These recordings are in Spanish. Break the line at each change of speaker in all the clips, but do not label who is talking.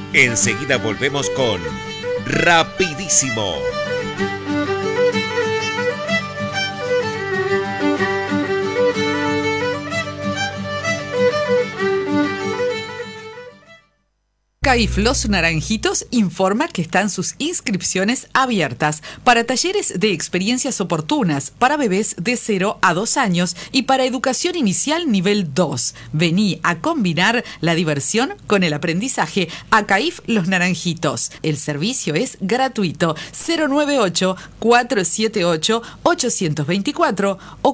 Enseguida volvemos con Rapidísimo.
CAIF Los Naranjitos informa que están sus inscripciones abiertas para talleres de experiencias oportunas para bebés de 0 a 2 años y para educación inicial nivel 2. Vení a combinar la diversión con el aprendizaje a CAIF Los Naranjitos. El servicio es gratuito. 098-478-824 o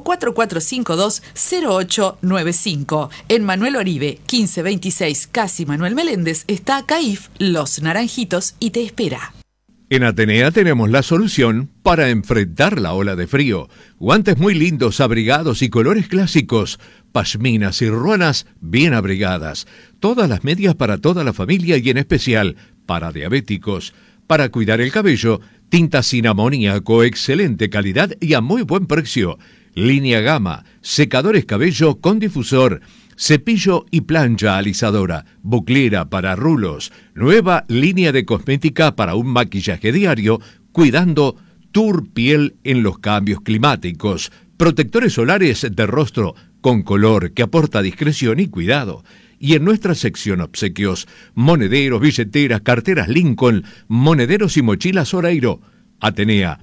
4452-0895. En Manuel Oribe, 1526, Casi Manuel Meléndez, está CAIF Los Naranjitos y te espera.
En Atenea tenemos la solución para enfrentar la ola de frío. Guantes muy lindos, abrigados y colores clásicos. Pashminas y ruanas bien abrigadas. Todas las medias para toda la familia y en especial para diabéticos. Para cuidar el cabello, tinta sin amoníaco, excelente calidad y a muy buen precio. Línea Gama, secadores cabello con difusor. Cepillo y plancha alisadora, buclera para rulos, nueva línea de cosmética para un maquillaje diario, cuidando tu piel en los cambios climáticos, protectores solares de rostro con color que aporta discreción y cuidado. Y en nuestra sección obsequios, monederos, billeteras, carteras Lincoln, monederos y mochilas Oreiro. Atenea.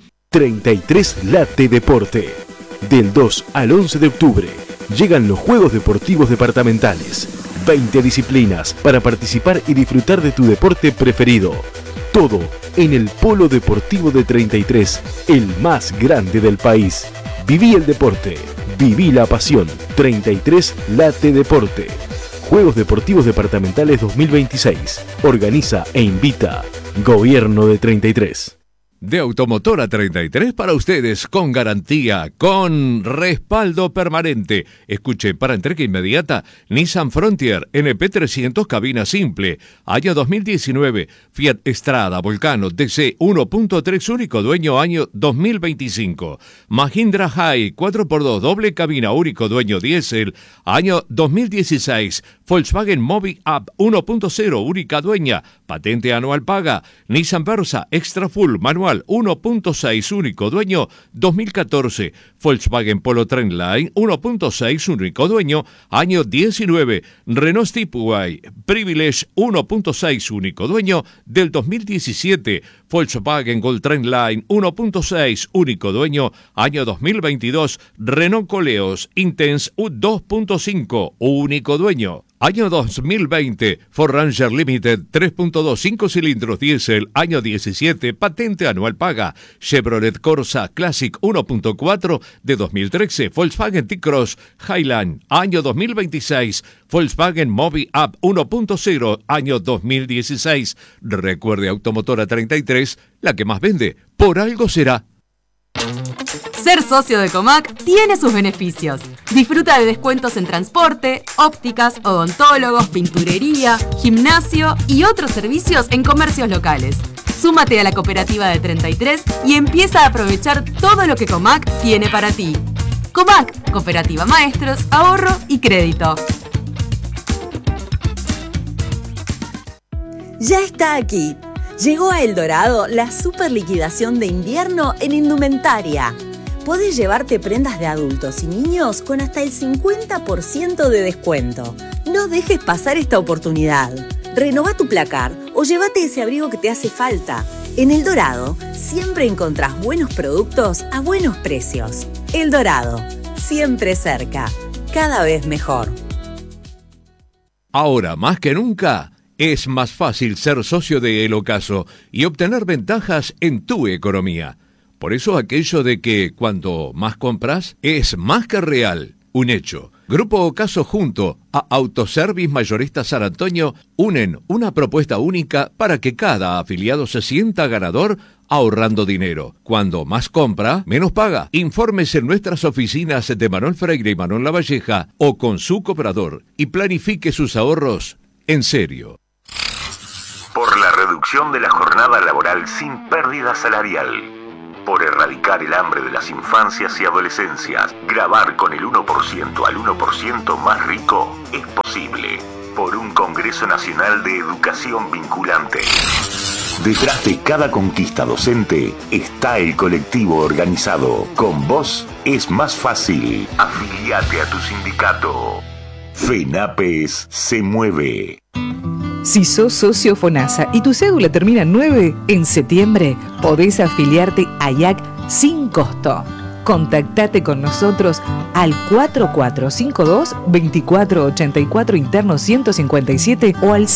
33 Late Deporte. Del 2 al 11 de octubre. Llegan los Juegos Deportivos Departamentales. 20 disciplinas para participar y disfrutar de tu deporte preferido. Todo en el Polo Deportivo de 33, el más grande del país. Viví el deporte, viví la pasión. 33 Late Deporte. Juegos Deportivos Departamentales 2026. Organiza e invita Gobierno de 33.
De Automotora 33 para ustedes, con garantía, con respaldo permanente. Escuche, para entrega inmediata, Nissan Frontier NP300 cabina simple. Año 2019, Fiat Strada Volcano DC 1.3 único dueño año 2025. Mahindra High 4x2 doble cabina único dueño diésel año 2016. Volkswagen Mobi Up 1.0 única dueña, patente anual paga. Nissan Versa Extra Full manual 1.6 único dueño 2014. Volkswagen Polo Trendline 1.6 único dueño año 19. Renault Stepway Privilege 1.6 único dueño del 2017. Volkswagen Gold Trendline 1.6 único dueño año 2022. Renault Coleos Intense 2.5 único dueño año 2020. Ford Ranger Limited 3.2 5 cilindros diésel año 17, patente anual paga. Chevrolet Corsa Classic 1.4 de 2013. Volkswagen T-Cross Highland año 2026. Volkswagen Mobi Up 1.0 año 2016. Recuerde, Automotora 33, la que más vende, por algo será.
Ser socio de Comac tiene sus beneficios. Disfruta de descuentos en transporte, ópticas, odontólogos, pinturería, gimnasio y otros servicios en comercios locales. Súmate a la cooperativa de 33 y empieza a aprovechar todo lo que Comac tiene para ti. Comac, Cooperativa Maestros, Ahorro y Crédito.
Ya está aquí. Llegó a El Dorado la super liquidación de invierno en indumentaria. Podés llevarte prendas de adultos y niños con hasta el 50% de descuento. No dejes pasar esta oportunidad. Renová tu placar o llévate ese abrigo que te hace falta. En El Dorado siempre encontrás buenos productos a buenos precios. El Dorado, siempre cerca, cada vez mejor.
Ahora más que nunca, es más fácil ser socio de El Ocaso y obtener ventajas en tu economía. Por eso aquello de que cuando más compras es más que real, un hecho. Grupo Ocaso junto a Autoservice Mayorista San Antonio unen una propuesta única para que cada afiliado se sienta ganador ahorrando dinero. Cuando más compra, menos paga. Informes en nuestras oficinas de Manuel Freire y Manuel Lavalleja o con su cobrador y planifique sus ahorros en serio.
Por la reducción de la jornada laboral sin pérdida salarial. Por erradicar el hambre de las infancias y adolescencias, grabar con el 1% al 1% más rico es posible. por un Congreso Nacional de Educación Vinculante. Detrás de cada conquista docente está el colectivo organizado. Con vos es más fácil. Afiliate a tu sindicato. FENAPES se mueve.
Si sos socio FONASA y tu cédula termina en 9, en septiembre podés afiliarte a IAC sin costo. Contactate con nosotros al 4452-2484 interno 157 o al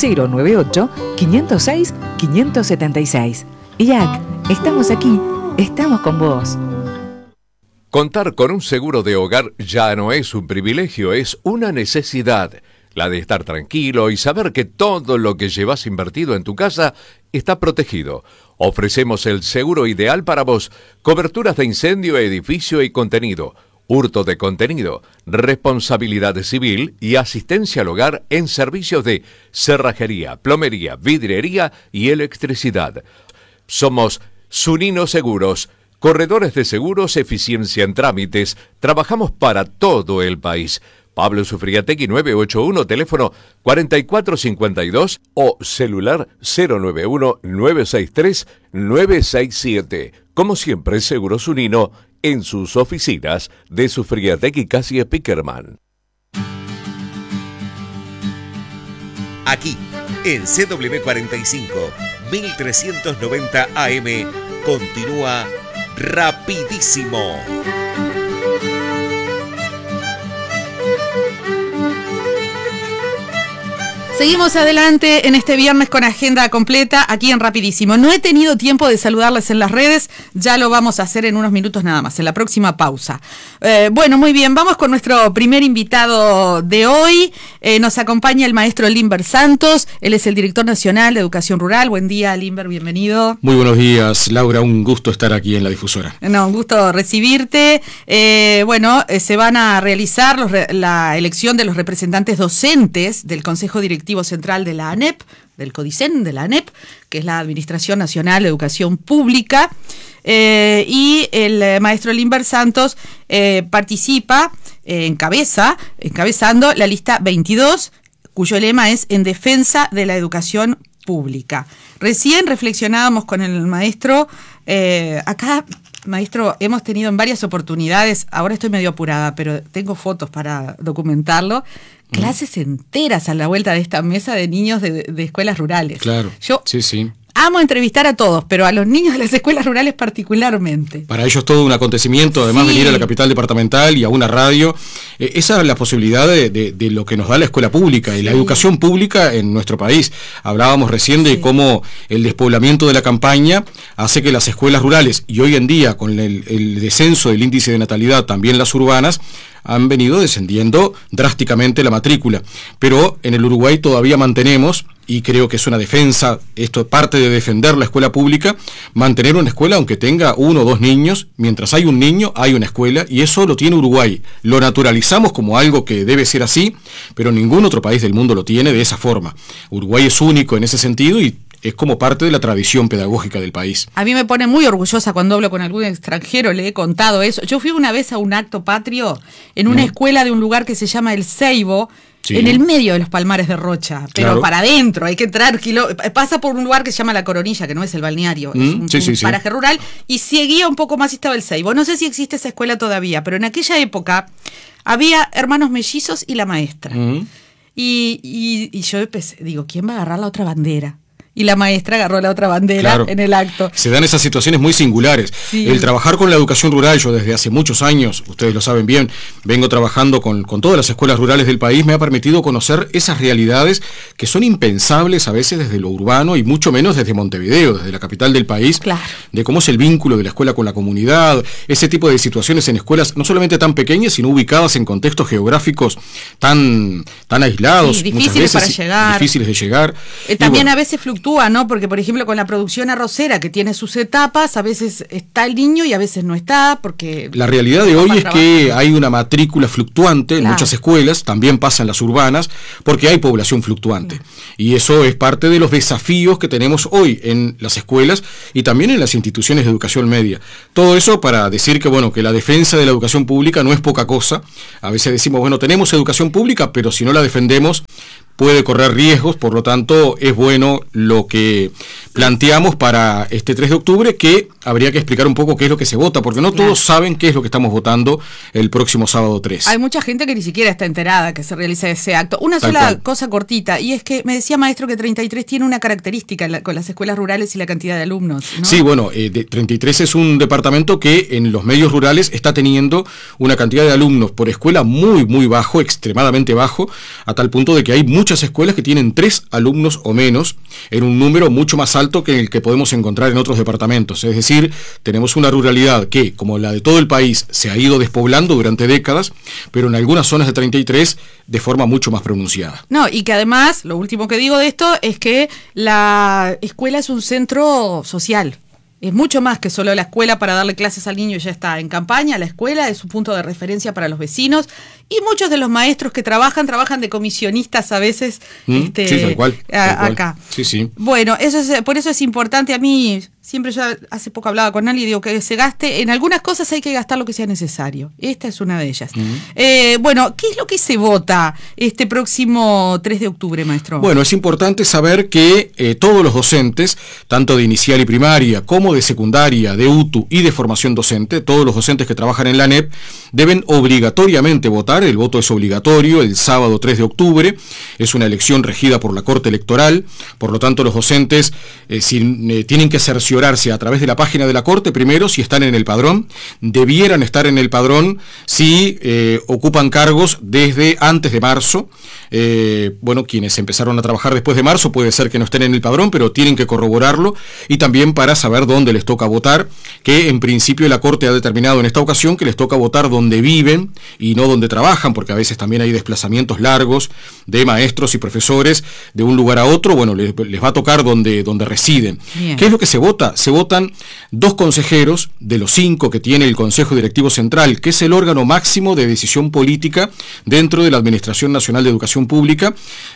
098-506-576. IAC, estamos aquí, estamos con vos.
Contar con un seguro de hogar ya no es un privilegio, es una necesidad. La de estar tranquilo y saber que todo lo que llevas invertido en tu casa está protegido. Ofrecemos el seguro ideal para vos. Coberturas de incendio, edificio y contenido. Hurto de contenido. Responsabilidad civil y asistencia al hogar en servicios de cerrajería, plomería, vidriería y electricidad. Somos Zunino Seguros. Corredores de seguros, eficiencia en trámites. Trabajamos para todo el país. Pablo Sufriategui 981, teléfono 4452 o celular 091-963-967. Como siempre, Seguros Unino en sus oficinas de Sufriategui Casi Spickerman.
Aquí, en CW45, 1390 AM, continúa Rapidísimo.
Seguimos adelante en este viernes con agenda completa aquí en Rapidísimo. No he tenido tiempo de saludarles en las redes, ya lo vamos a hacer en unos minutos nada más, en la próxima pausa. Bueno, muy bien, vamos con nuestro primer invitado de hoy. Nos acompaña el maestro Limber Santos, él es el director nacional de Educación Rural. Buen día, Limber, bienvenido.
Muy buenos días, Laura, un gusto estar aquí en la difusora.
No, un gusto recibirte. Se van a realizar la elección de los representantes docentes del Consejo Directivo Central de la ANEP, del CODICEN, de la ANEP, que es la Administración Nacional de Educación Pública, y el maestro Limber Santos participa, encabezando la lista 22, cuyo lema es En defensa de la educación pública. Recién reflexionábamos con el maestro, acá, maestro, hemos tenido en varias oportunidades, ahora estoy medio apurada, pero tengo fotos para documentarlo, clases enteras a la vuelta de esta mesa de niños de escuelas rurales.
Claro,
Yo
sí.
amo entrevistar a todos, pero a los niños de las escuelas rurales particularmente.
Para ellos todo un acontecimiento, además venir a la capital departamental y a una radio. Esa es la posibilidad de lo que nos da la escuela pública y la educación pública en nuestro país. Hablábamos recién de cómo el despoblamiento de la campaña hace que las escuelas rurales, y hoy en día con el descenso del índice de natalidad, también las urbanas, han venido descendiendo drásticamente la matrícula. Pero en el Uruguay todavía mantenemos, y creo que es una defensa, esto es parte de defender la escuela pública, mantener una escuela aunque tenga 1 o 2 niños, mientras hay un niño hay una escuela, y eso lo tiene Uruguay. Lo naturalizamos como algo que debe ser así, pero ningún otro país del mundo lo tiene de esa forma. Uruguay es único en ese sentido y es como parte de la tradición pedagógica del país.
A mí me pone muy orgullosa cuando hablo con algún extranjero, le he contado eso. Yo fui una vez a un acto patrio en una escuela de un lugar que se llama El Ceibo, en el medio de los Palmares de Rocha, pero para adentro, hay que entrar, pasa por un lugar que se llama La Coronilla, que no es el balneario, es un paraje rural, y seguía un poco más y estaba El Ceibo. No sé si existe esa escuela todavía, pero en aquella época había hermanos mellizos y la maestra. Y yo digo, ¿quién va a agarrar la otra bandera? Y la maestra agarró la otra bandera en el acto.
Se dan esas situaciones muy singulares. Sí. El trabajar con la educación rural, yo desde hace muchos años, ustedes lo saben bien, vengo trabajando con todas las escuelas rurales del país, me ha permitido conocer esas realidades que son impensables a veces desde lo urbano y mucho menos desde Montevideo, desde la capital del país, de cómo es el vínculo de la escuela con la comunidad, ese tipo de situaciones en escuelas no solamente tan pequeñas, sino ubicadas en contextos geográficos tan aislados,
difíciles para llegar.
Difíciles de llegar.
También a veces fluctúa, ¿no? Porque, por ejemplo, con la producción arrocera, que tiene sus etapas, a veces está el niño y a veces no está, porque...
La realidad de hoy es que hay una matrícula fluctuante en muchas escuelas, también pasa en las urbanas, porque hay población fluctuante. Y eso es parte de los desafíos que tenemos hoy en las escuelas y también en las instituciones de educación media. Todo eso para decir que la defensa de la educación pública no es poca cosa. A veces decimos, tenemos educación pública, pero si no la defendemos, puede correr riesgos, por lo tanto es bueno lo que planteamos para este 3 de octubre, que habría que explicar un poco qué es lo que se vota, porque no todos saben qué es lo que estamos votando el próximo sábado 3.
Hay mucha gente que ni siquiera está enterada que se realiza ese acto. Una sola cosa cortita, y es que me decía maestro que 33 tiene una característica con las escuelas rurales y la cantidad de alumnos, ¿no?
Sí, bueno, 33 es un departamento que en los medios rurales está teniendo una cantidad de alumnos por escuela muy, muy bajo, extremadamente bajo, a tal punto de que hay muchas escuelas que tienen 3 alumnos o menos, en un número mucho más alto que el que podemos encontrar en otros departamentos. Es decir, tenemos una ruralidad que, como la de todo el país, se ha ido despoblando durante décadas, pero en algunas zonas de 33 de forma mucho más pronunciada.
No, y que además, lo último que digo de esto es que la escuela es un centro social. Es mucho más que solo la escuela para darle clases al niño y ya está. En campaña, la escuela es un punto de referencia para los vecinos, y muchos de los maestros que trabajan de comisionistas a veces
sí, tal cual.
Acá.
Sí.
Bueno, por eso es importante. A mí, siempre, yo hace poco hablaba con alguien y digo que se gaste, en algunas cosas hay que gastar lo que sea necesario. Esta es una de ellas. Bueno, ¿qué es lo que se vota este próximo 3 de octubre, maestro?
Bueno, es importante saber que todos los docentes, tanto de inicial y primaria como de secundaria, de UTU y de formación docente, todos los docentes que trabajan en la ANEP, deben obligatoriamente votar. El voto es obligatorio el sábado 3 de octubre. Es una elección regida por la Corte Electoral. Por lo tanto, los docentes tienen que cerciorarse a través de la página de la Corte, primero, si están en el padrón. Debieran estar en el padrón si ocupan cargos desde antes de marzo. Bueno, quienes empezaron a trabajar después de marzo puede ser que no estén en el padrón, pero tienen que corroborarlo, y también para saber dónde les toca votar, que en principio la Corte ha determinado en esta ocasión que les toca votar donde viven y no donde trabajan, porque a veces también hay desplazamientos largos de maestros y profesores de un lugar a otro. Bueno, les va a tocar donde residen. Bien. ¿Qué es lo que se vota? Se votan 2 consejeros de los 5 que tiene el Consejo Directivo Central, que es el órgano máximo de decisión política dentro de la Administración Nacional de Educación Pública.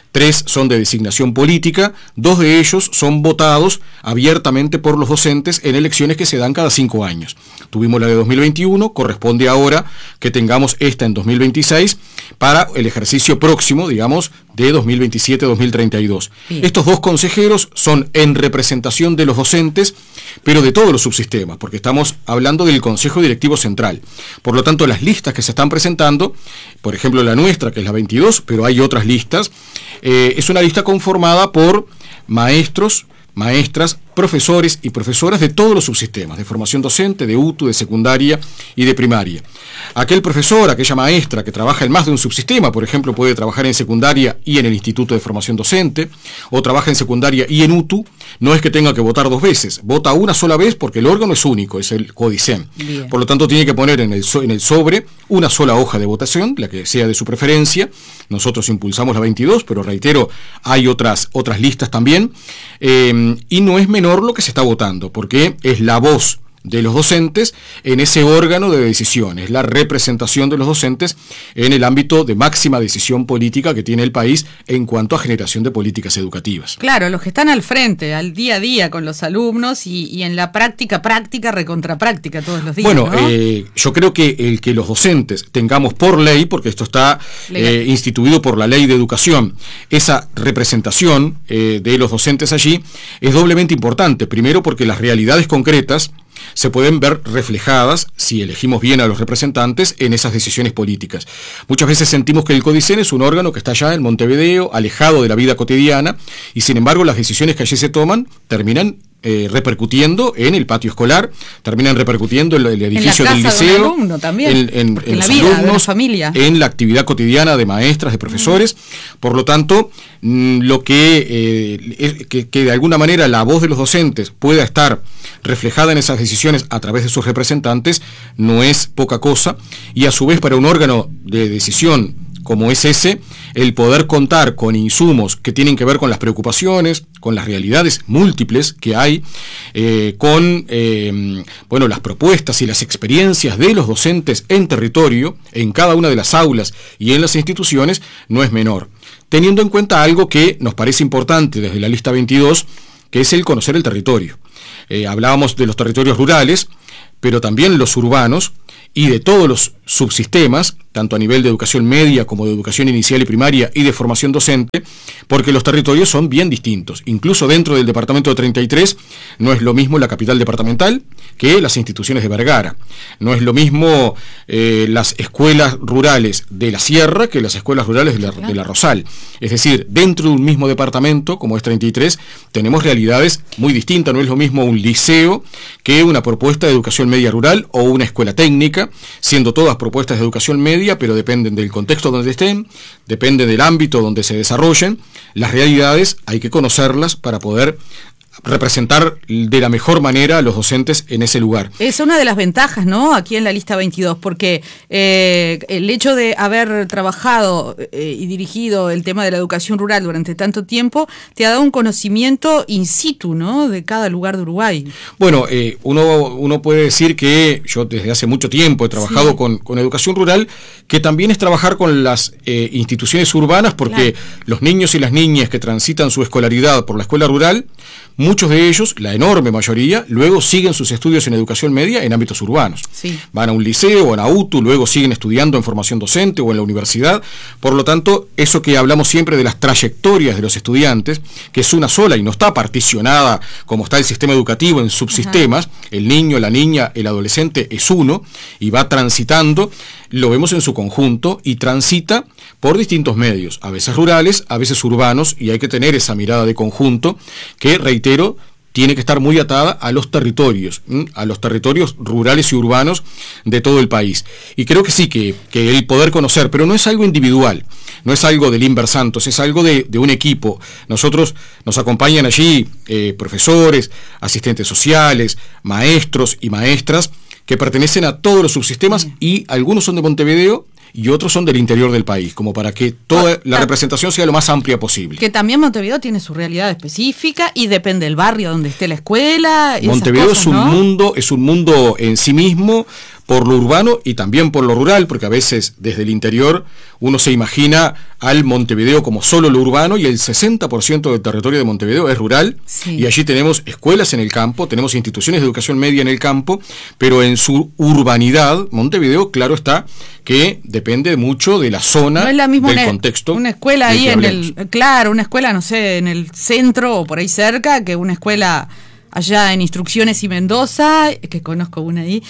3 son de designación política, 2 de ellos son votados abiertamente por los docentes en elecciones que se dan cada 5 años. Tuvimos la de 2021, corresponde ahora que tengamos esta en 2026 para el ejercicio próximo, digamos, de 2027-2032. Estos 2 consejeros son en representación de los docentes, pero de todos los subsistemas, porque estamos hablando del Consejo Directivo Central. Por lo tanto, las listas que se están presentando, por ejemplo la nuestra, que es la 22, pero hay otras listas, es una lista conformada por maestros, maestras, profesores y profesoras de todos los subsistemas, de formación docente, de UTU, de secundaria y de primaria. Aquel profesor, aquella maestra que trabaja en más de un subsistema, por ejemplo, puede trabajar en secundaria y en el Instituto de Formación Docente, o trabaja en secundaria y en UTU, no es que tenga que votar 2 veces, vota una sola vez porque el órgano es único, es el CODICEM. Bien. Por lo tanto, tiene que poner en el sobre una sola hoja de votación, la que sea de su preferencia. Nosotros impulsamos la 22, pero reitero, hay otras listas también, y no es menor lo que se está votando, porque es la voz de los docentes en ese órgano de decisión, es la representación de los docentes en el ámbito de máxima decisión política que tiene el país en cuanto a generación de políticas educativas.
Claro, los que están al frente, al día a día con los alumnos y en la práctica, recontrapráctica todos los días.
Bueno,
¿no?
Yo creo que el que los docentes tengamos por ley, porque esto está instituido por la Ley de Educación, esa representación de los docentes allí es doblemente importante. Primero, porque las realidades concretas se pueden ver reflejadas, si elegimos bien a los representantes, en esas decisiones políticas. Muchas veces sentimos que el CODICEN es un órgano que está allá en Montevideo, alejado de la vida cotidiana, y sin embargo las decisiones que allí se toman terminan repercutiendo en el patio escolar, terminan repercutiendo en el edificio del liceo, en los alumnos, en la actividad cotidiana de maestras, de profesores. Por lo tanto, lo que de alguna manera la voz de los docentes pueda estar reflejada en esas decisiones a través de sus representantes no es poca cosa, y a su vez para un órgano de decisión como es ese, el poder contar con insumos que tienen que ver con las preocupaciones, con las realidades múltiples que hay, con las propuestas y las experiencias de los docentes en territorio, en cada una de las aulas y en las instituciones, no es menor. Teniendo en cuenta algo que nos parece importante desde la lista 22, que es el conocer el territorio. Hablábamos de los territorios rurales, pero también los urbanos, y de todos los subsistemas, tanto a nivel de educación media como de educación inicial y primaria y de formación docente, porque los territorios son bien distintos. Incluso dentro del departamento de 33 no es lo mismo la capital departamental que las instituciones de Vergara. No es lo mismo las escuelas rurales de la Sierra que las escuelas rurales de la Rosal. Es decir, dentro de un mismo departamento, como es 33, tenemos realidades muy distintas. No es lo mismo un liceo que una propuesta de educación media rural o una escuela técnica, siendo todas propuestas de educación media, pero dependen del contexto donde estén, depende del ámbito donde se desarrollen. Las realidades hay que conocerlas para poder representar de la mejor manera a los docentes en ese lugar.
Es una de las ventajas, ¿no?, aquí en la lista 22, porque el hecho de haber trabajado y dirigido el tema de la educación rural durante tanto tiempo te ha dado un conocimiento in situ, ¿no?, de cada lugar de Uruguay.
Bueno, uno puede decir que yo desde hace mucho tiempo he trabajado con educación rural, que también es trabajar con las instituciones urbanas, porque los niños y las niñas que transitan su escolaridad por la escuela rural, muchos de ellos, la enorme mayoría, luego siguen sus estudios en educación media en ámbitos urbanos. Sí. Van a un liceo o a una UTU, luego siguen estudiando en formación docente o en la universidad. Por lo tanto, eso que hablamos siempre de las trayectorias de los estudiantes, que es una sola y no está particionada como está el sistema educativo en subsistemas, el niño, la niña, el adolescente es uno y va transitando, lo vemos en su conjunto y transita por distintos medios, a veces rurales, a veces urbanos, y hay que tener esa mirada de conjunto que, reitero, tiene que estar muy atada a los territorios rurales y urbanos de todo el país. Y creo que sí, que el poder conocer, pero no es algo individual, no es algo del Inver Santos, es algo de un equipo. Nosotros nos acompañan allí profesores, asistentes sociales, maestros y maestras que pertenecen a todos los subsistemas y algunos son de Montevideo y otros son del interior del país, como para que toda la representación sea lo más amplia posible.
Que también Montevideo tiene su realidad específica y depende del barrio donde esté la escuela.
Montevideo es un mundo en sí mismo, por lo urbano y también por lo rural, porque a veces desde el interior uno se imagina al Montevideo como solo lo urbano y el 60% del territorio de Montevideo es rural, y allí tenemos escuelas en el campo, tenemos instituciones de educación media en el campo, pero en su urbanidad, Montevideo, claro está, que depende mucho de la zona, no es la misma del contexto.
Una escuela ahí una escuela, no sé, en el centro o por ahí cerca, que una escuela allá en Instrucciones y Mendoza, que conozco una ahí,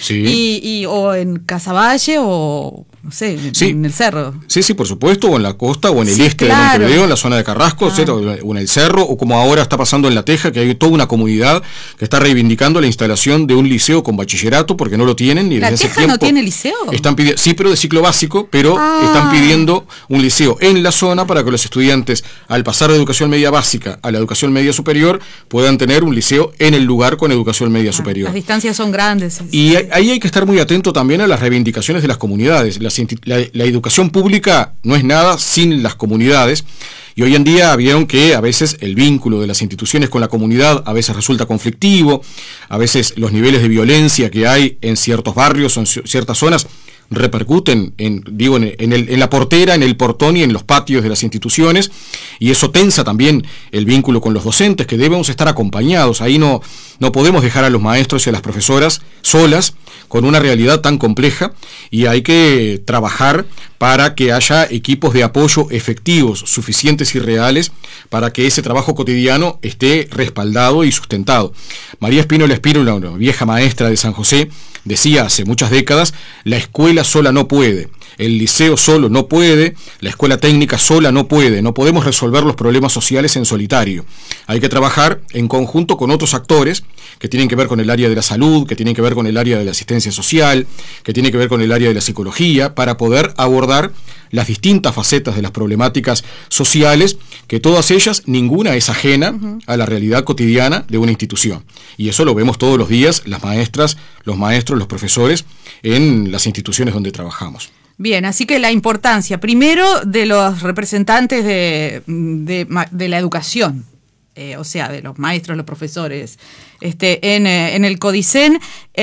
o en Casaballe o no sé, en el Cerro.
Sí, por supuesto, o en la costa o en el este de Montevideo, en la zona de Carrasco, o en el Cerro, o como ahora está pasando en La Teja, que hay toda una comunidad que está reivindicando la instalación de un liceo con bachillerato, porque no lo tienen ni desde hace tiempo. ¿La Teja
no tiene liceo?
Están pidiendo, sí, pero de ciclo básico, pero están pidiendo un liceo en la zona para que los estudiantes, al pasar de educación media básica a la educación media superior, puedan tener un liceo en el lugar con educación media superior.
Las distancias son grandes.
Y ahí hay que estar muy atento también a las reivindicaciones de las comunidades. La educación pública no es nada sin las comunidades, y hoy en día vieron que a veces el vínculo de las instituciones con la comunidad a veces resulta conflictivo, a veces los niveles de violencia que hay en ciertos barrios o en ciertas zonas repercuten en la portera, en el portón y en los patios de las instituciones, y eso tensa también el vínculo con los docentes, que debemos estar acompañados. Ahí no podemos dejar a los maestros y a las profesoras solas con una realidad tan compleja, y hay que trabajar para que haya equipos de apoyo efectivos, suficientes y reales, para que ese trabajo cotidiano esté respaldado y sustentado. María Espínola Espínola, una vieja maestra de San José, decía hace muchas décadas: la escuela sola no puede, el liceo solo no puede, la escuela técnica sola no puede, no podemos resolver los problemas sociales en solitario. Hay que trabajar en conjunto con otros actores que tienen que ver con el área de la salud, que tienen que ver con el área de la asistencia social, que tienen que ver con el área de la psicología, para poder abordar las distintas facetas de las problemáticas sociales, que todas ellas, ninguna es ajena a la realidad cotidiana de una institución. Y eso lo vemos todos los días, las maestras, los maestros, los profesores, en las instituciones donde trabajamos.
Bien, así que la importancia, primero, de los representantes de la educación, o sea, de los maestros, los profesores, en el CODICEN.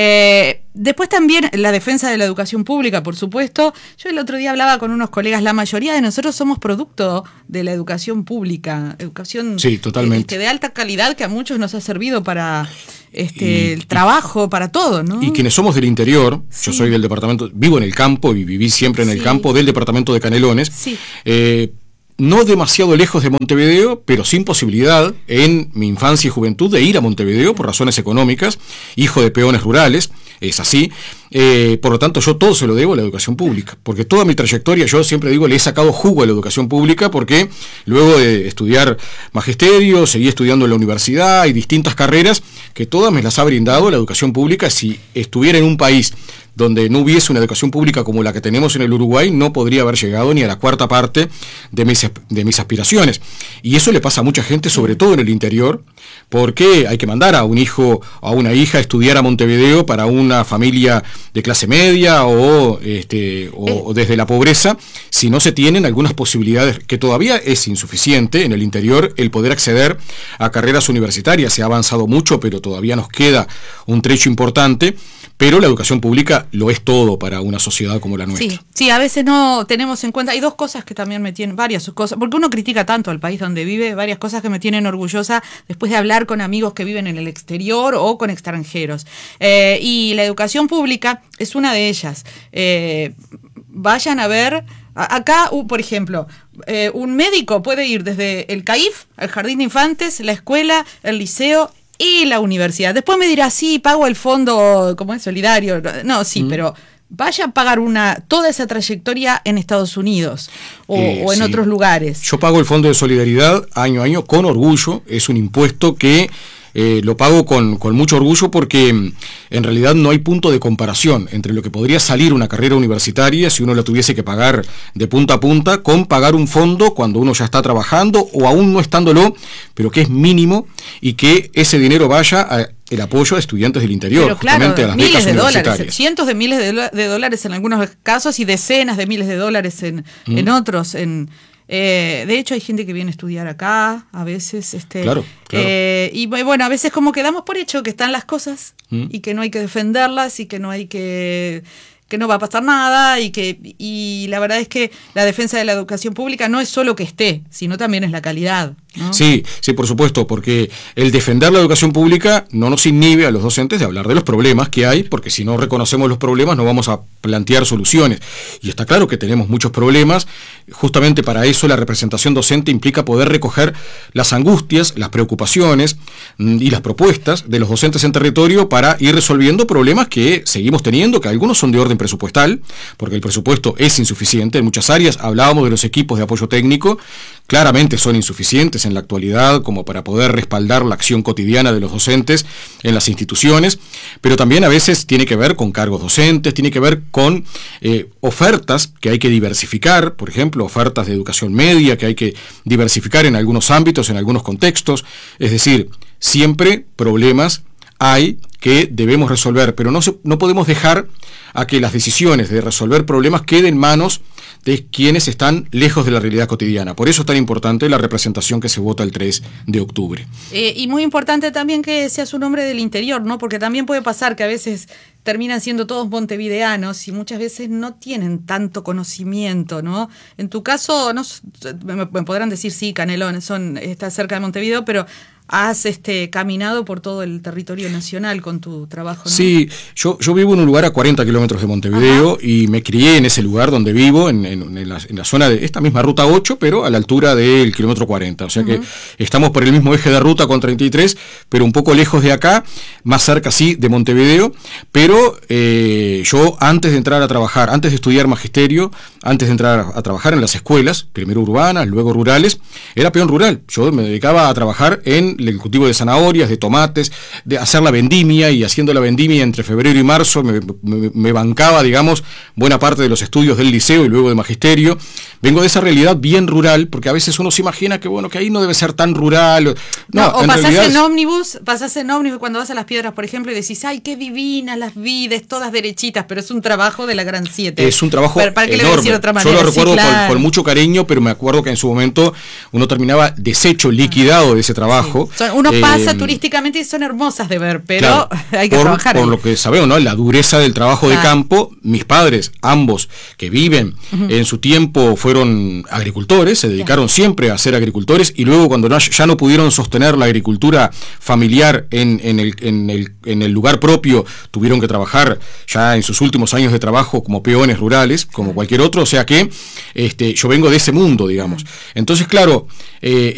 Después también la defensa de la educación pública, por supuesto. Yo el otro día hablaba con unos colegas, la mayoría de nosotros somos producto de la educación pública, educación
totalmente
de alta calidad, que a muchos nos ha servido para el trabajo para todo, ¿no?
Y quienes somos del interior, yo soy del departamento, vivo en el campo y viví siempre en el campo del departamento de Canelones, no demasiado lejos de Montevideo, pero sin posibilidad en mi infancia y juventud de ir a Montevideo por razones económicas, hijo de peones rurales, es así. Por lo tanto, yo todo se lo debo a la educación pública, porque toda mi trayectoria, yo siempre digo, le he sacado jugo a la educación pública, porque luego de estudiar magisterio, seguí estudiando en la universidad y distintas carreras, que todas me las ha brindado la educación pública. Si estuviera en un país donde no hubiese una educación pública como la que tenemos en el Uruguay, no podría haber llegado ni a la cuarta parte de mis aspiraciones. Y eso le pasa a mucha gente, sobre todo en el interior, porque hay que mandar a un hijo o a una hija a estudiar a Montevideo para una familia de clase media o desde la pobreza, si no se tienen algunas posibilidades, que todavía es insuficiente en el interior el poder acceder a carreras universitarias. Se ha avanzado mucho, pero todavía nos queda un trecho importante. Pero la educación pública lo es todo para una sociedad como la nuestra.
Sí, a veces no tenemos en cuenta, hay dos cosas que también me tienen, varias cosas, porque uno critica tanto al país donde vive, varias cosas que me tienen orgullosa después de hablar con amigos que viven en el exterior o con extranjeros. Y la educación pública es una de ellas. Vayan a ver, acá, por ejemplo, un médico puede ir desde el CAIF, el Jardín de Infantes, la escuela, el liceo y la universidad. Después me dirá, sí, pago el fondo, ¿cómo es? Solidario. No, sí, pero vaya a pagar toda esa trayectoria en Estados Unidos o en otros lugares.
Yo pago el fondo de solidaridad año a año con orgullo. Es un impuesto que lo pago con mucho orgullo, porque en realidad no hay punto de comparación entre lo que podría salir una carrera universitaria si uno la tuviese que pagar de punta a punta, con pagar un fondo cuando uno ya está trabajando o aún no estándolo, pero que es mínimo, y que ese dinero vaya a el apoyo a estudiantes del interior,
pero claro,
justamente a las
miles
becas
de
universitarias.
Dólares, cientos de miles de dólares en algunos casos y decenas de miles de dólares en otros. De hecho, hay gente que viene a estudiar acá, a veces. Claro. Y bueno, a veces como que damos por hecho que están las cosas y que no hay que defenderlas y que no hay que no va a pasar nada, y la verdad es que la defensa de la educación pública no es solo que esté, sino también es la calidad, ¿no?
Sí, por supuesto, porque el defender la educación pública no nos inhibe a los docentes de hablar de los problemas que hay, porque si no reconocemos los problemas no vamos a plantear soluciones. Y está claro que tenemos muchos problemas. Justamente para eso la representación docente implica poder recoger las angustias, las preocupaciones y las propuestas de los docentes en territorio para ir resolviendo problemas que seguimos teniendo, que algunos son de orden presupuestal, porque el presupuesto es insuficiente en muchas áreas. Hablábamos de los equipos de apoyo técnico, claramente son insuficientes en la actualidad como para poder respaldar la acción cotidiana de los docentes en las instituciones, pero también a veces tiene que ver con cargos docentes, tiene que ver con ofertas que hay que diversificar, por ejemplo, ofertas de educación media que hay que diversificar en algunos ámbitos, en algunos contextos. Es decir, siempre problemas hay que debemos resolver, pero no podemos dejar a que las decisiones de resolver problemas queden en manos de quienes están lejos de la realidad cotidiana. Por eso es tan importante la representación que se vota el 3 de octubre.
Y muy importante también que sea su nombre del interior, ¿no? Porque también puede pasar que a veces terminan siendo todos montevideanos y muchas veces no tienen tanto conocimiento, ¿no? En tu caso, me podrán decir, sí, Canelones está cerca de Montevideo, pero has caminado por todo el territorio nacional con tu trabajo, ¿no?
Sí, yo vivo en un lugar a 40 kilómetros de Montevideo. Ajá. Y me crié en ese lugar donde vivo, en la zona de esta misma ruta 8, pero a la altura del kilómetro 40. O sea que estamos por el mismo eje de ruta con 33, pero un poco lejos de acá, más cerca sí de Montevideo. Pero yo antes de entrar a trabajar, antes de estudiar magisterio, antes de entrar a trabajar en las escuelas, primero urbanas, luego rurales, era peón rural. Yo me dedicaba a trabajar en el cultivo de zanahorias, de tomates, de hacer la vendimia, y haciendo la vendimia entre febrero y marzo me bancaba, digamos, buena parte de los estudios del liceo y luego de magisterio. Vengo de esa realidad bien rural, porque a veces uno se imagina que bueno, que ahí no debe ser tan rural.
O pasás en ómnibus cuando vas a Las Piedras, por ejemplo, y decís, ay, qué divinas las vides, todas derechitas, pero es un trabajo de la Gran 7.
Es un trabajo
¿Para qué
enorme.
le voy a decir de otra manera?
Yo lo recuerdo,
sí, claro,
con mucho cariño, pero me acuerdo que en su momento uno terminaba deshecho, liquidado de ese trabajo. campo.
Uno pasa turísticamente y son hermosas de ver, pero
claro,
hay que trabajar.
Por lo que sabemos, ¿no? La dureza del trabajo de campo. Mis padres, ambos que viven, en su tiempo fueron agricultores, se dedicaron siempre a ser agricultores, y luego cuando ya no pudieron sostener la agricultura familiar en el lugar propio, tuvieron que trabajar ya en sus últimos años de trabajo como peones rurales, como cualquier otro, o sea que yo vengo de ese mundo, digamos. Entonces, claro,